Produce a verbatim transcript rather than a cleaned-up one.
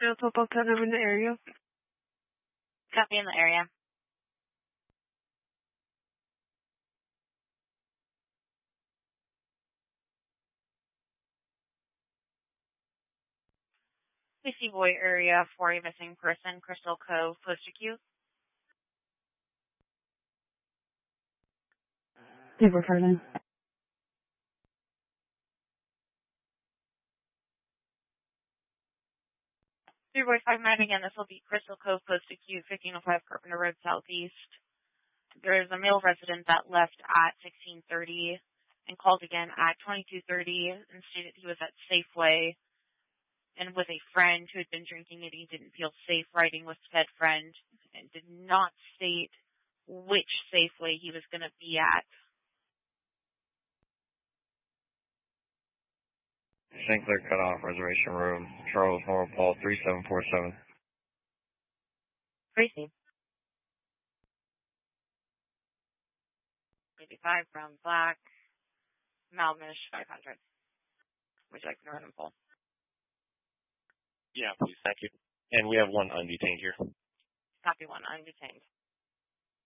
Real Football Club, I'm in the area. Copy in the area. We see Boy area for a missing person, Crystal Cove, post acute. Super Carlin. three Boy five nine again, this will be Crystal Cove, post acute, fifteen oh five Carpenter Road Southeast. There is a male resident that left at sixteen thirty and called again at twenty-two thirty and stated he was at Safeway and with a friend who had been drinking and he didn't feel safe riding with said friend and did not state which Safeway he was going to be at. Saint Clair Cutoff, Reservation Road, Charles Moore, Paul, three seven four seven. Tracy. eighty-five, brown, black, Malmish, five hundred. Would you like to run and pull? Yeah, please, thank you. And we have one undetained here. Copy one, undetained.